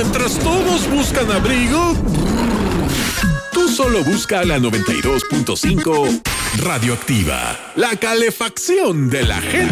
Mientras todos buscan abrigo, tú solo busca la 92.5 Radioactiva, la calefacción de la gente.